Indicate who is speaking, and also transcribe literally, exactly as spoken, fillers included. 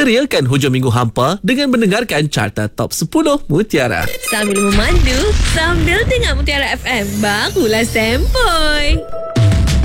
Speaker 1: Ceriakan hujung minggu hampa dengan mendengarkan Carta Top sepuluh Mutiara.
Speaker 2: Sambil memandu, sambil dengar Mutiara F M. Barulah sempoi.